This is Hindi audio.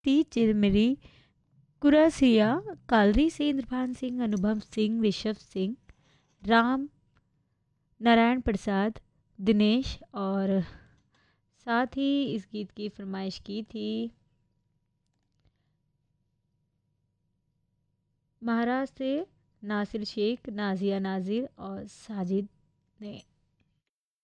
टी चिरमिरी कुरासिया, कालरी से इंद्रभान सिंह, अनुभव सिंह, ऋषभ सिंह, राम नारायण प्रसाद, दिनेश, और साथ ही इस गीत की फरमाइश की थी महाराष्ट्र से नासिर शेख, नाजिया नाजिर और साजिद ने।